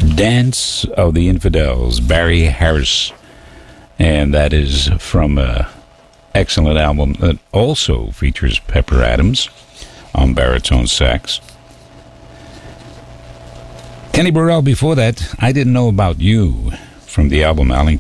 Dance of the Infidels, Barry Harris. And that is from an excellent album that also features Pepper Adams on baritone sax. Kenny Burrell before that, I Didn't Know About You, from the album